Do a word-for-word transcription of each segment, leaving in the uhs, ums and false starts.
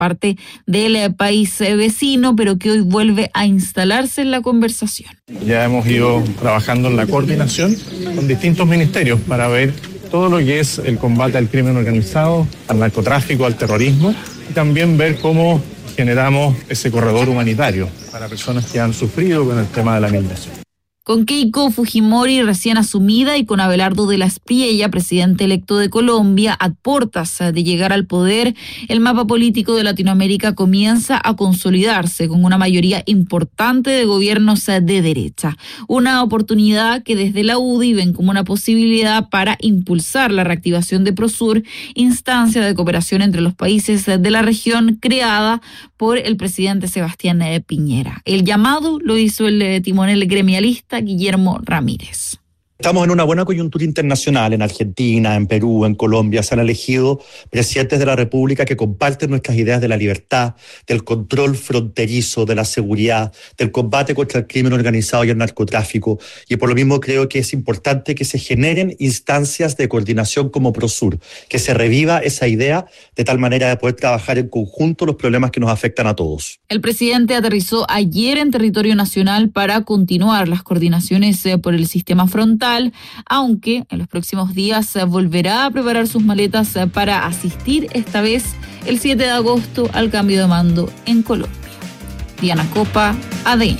parte del país vecino, pero que hoy vuelve a instalarse en la conversación. Ya hemos ido trabajando en la coordinación con distintos ministerios para ver todo lo que es el combate al crimen organizado, al narcotráfico, al terrorismo, y también ver cómo generamos ese corredor humanitario para personas que han sufrido con el tema de la migración. Con Keiko Fujimori recién asumida y con Abelardo de la Espriella, presidente electo de Colombia, a puertas de llegar al poder, el mapa político de Latinoamérica comienza a consolidarse con una mayoría importante de gobiernos de derecha. Una oportunidad que desde la U D I ven como una posibilidad para impulsar la reactivación de Prosur, instancia de cooperación entre los países de la región creada por el presidente Sebastián Piñera. El llamado lo hizo el timonel gremialista Guillermo Ramírez. Estamos en una buena coyuntura internacional, en Argentina, en Perú, en Colombia. Se han elegido presidentes de la República que comparten nuestras ideas de la libertad, del control fronterizo, de la seguridad, del combate contra el crimen organizado y el narcotráfico. Y por lo mismo creo que es importante que se generen instancias de coordinación como Prosur, que se reviva esa idea de tal manera de poder trabajar en conjunto los problemas que nos afectan a todos. El presidente aterrizó ayer en territorio nacional para continuar las coordinaciones por el sistema frontal, aunque en los próximos días volverá a preparar sus maletas para asistir esta vez el siete de agosto al cambio de mando en Colombia. Diana Copa, A D N.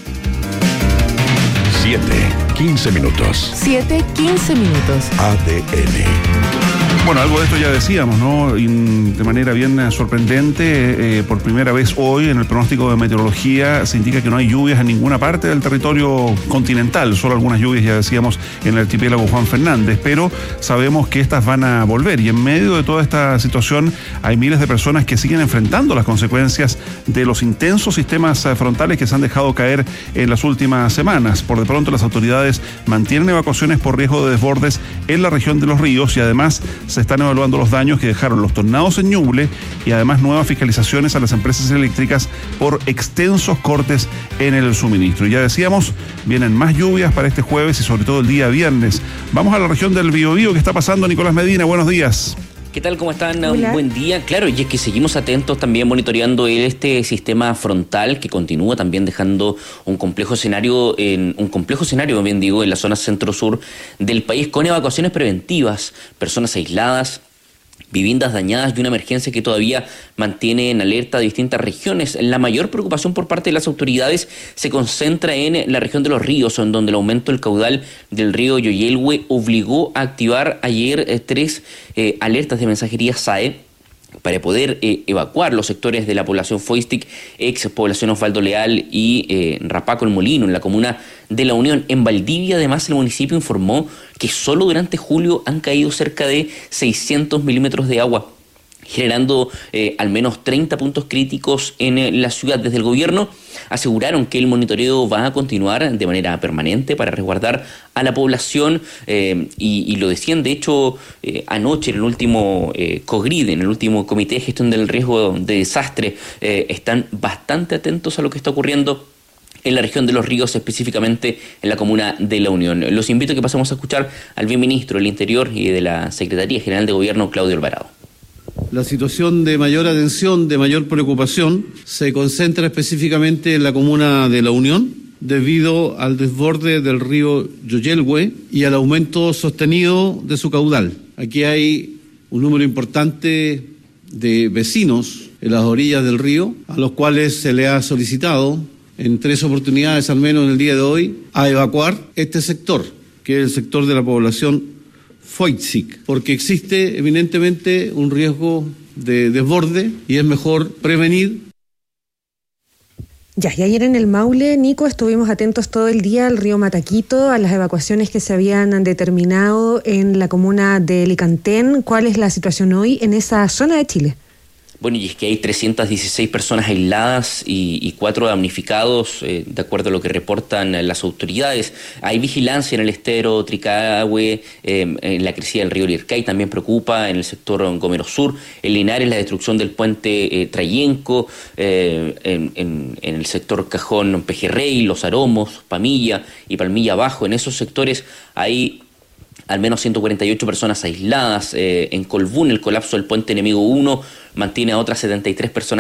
siete, quince minutos. siete, quince minutos. A D N. Bueno, algo de esto ya decíamos, ¿no? Y de manera bien sorprendente, eh, por primera vez hoy en el pronóstico de meteorología se indica que no hay lluvias en ninguna parte del territorio continental, solo algunas lluvias, ya decíamos, en el archipiélago Juan Fernández, pero sabemos que estas van a volver y en medio de toda esta situación hay miles de personas que siguen enfrentando las consecuencias de los intensos sistemas frontales que se han dejado caer en las últimas semanas. Por de pronto las autoridades mantienen evacuaciones por riesgo de desbordes en la región de Los Ríos y además se están evaluando los daños que dejaron los tornados en Ñuble y además nuevas fiscalizaciones a las empresas eléctricas por extensos cortes en el suministro. Y ya decíamos, vienen más lluvias para este jueves y sobre todo el día viernes. Vamos a la región del Biobío. ¿Qué está pasando, Nicolás Medina? Buenos días. ¿Qué tal? ¿Cómo están? Hola. Un buen día. Claro, y es que seguimos atentos también monitoreando este sistema frontal que continúa también dejando un complejo escenario, en un complejo escenario, bien digo, en la zona centro-sur del país con evacuaciones preventivas, personas aisladas, viviendas dañadas y una emergencia que todavía mantiene en alerta a distintas regiones. La mayor preocupación por parte de las autoridades se concentra en la región de Los Ríos, en donde el aumento del caudal del río Yoyelhue obligó a activar ayer eh, tres eh, alertas de mensajería S A E para poder eh, evacuar los sectores de la población Foistic, ex población Osvaldo Leal y eh, Rapaco el Molino, en la comuna de La Unión. En Valdivia, además, el municipio informó que solo durante julio han caído cerca de seiscientos milímetros de agua, generando eh, al menos treinta puntos críticos en eh, la ciudad. Desde el gobierno aseguraron que el monitoreo va a continuar de manera permanente para resguardar a la población eh, y, y lo decían, de hecho, eh, anoche en el último eh, COGRID, en el último Comité de Gestión del Riesgo de Desastre, eh, están bastante atentos a lo que está ocurriendo en la región de Los Ríos, específicamente en la comuna de La Unión. Los invito a que pasemos a escuchar al bien ministro del Interior y de la Secretaría General de Gobierno, Claudio Alvarado. La situación de mayor atención, de mayor preocupación, se concentra específicamente en la comuna de La Unión, debido al desborde del río Yoyelhue y al aumento sostenido de su caudal. Aquí hay un número importante de vecinos en las orillas del río, a los cuales se le ha solicitado, en tres oportunidades al menos en el día de hoy, a evacuar este sector, que es el sector de la población Foistic, porque existe evidentemente un riesgo de desborde y es mejor prevenir. Ya, y ayer en el Maule, Nico, estuvimos atentos todo el día al río Mataquito, a las evacuaciones que se habían determinado en la comuna de Licantén. ¿Cuál es la situación hoy en esa zona de Chile? Bueno, y es que hay trescientas dieciséis personas aisladas y, y cuatro damnificados, eh, de acuerdo a lo que reportan las autoridades. Hay vigilancia en el estero Tricahue, eh, en la crecida del río Lircay también preocupa, en el sector Gomero Sur, en Linares la destrucción del puente eh, Trayenco, eh, en, en, en el sector Cajón Pejerrey, Los Aromos, Pamilla y Palmilla Abajo. En esos sectores hay al menos ciento cuarenta y ocho personas aisladas. Eh, en Colbún, el colapso del puente enemigo uno mantiene a otras setenta y tres personas